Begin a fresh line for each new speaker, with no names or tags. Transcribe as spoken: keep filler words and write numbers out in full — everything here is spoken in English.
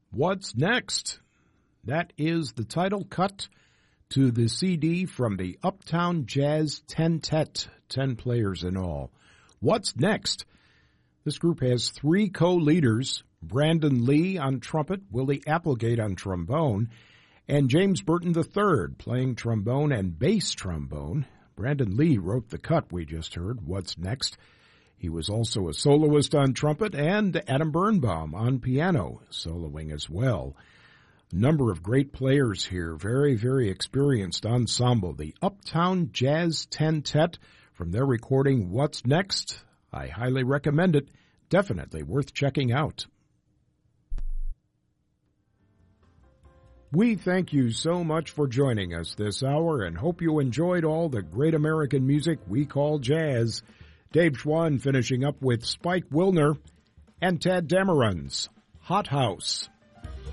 What's Next? That is the title cut to the C D from the Uptown Jazz Ten-Tet, ten players in all. What's Next? This group has three co-leaders, Brandon Lee on trumpet, Willie Applegate on trombone, and James Burton the third playing trombone and bass trombone. Brandon Lee wrote the cut we just heard, What's Next? He was also a soloist on trumpet, and Adam Birnbaum on piano, soloing as well. A number of great players here, very, very experienced ensemble. The Uptown Jazz Ten-Tet from their recording, What's Next? I highly recommend it. Definitely worth checking out. We thank you so much for joining us this hour and hope you enjoyed all the great American music we call jazz. Dave Schwann finishing up with Spike Wilner and Tad Dameron's Hot House.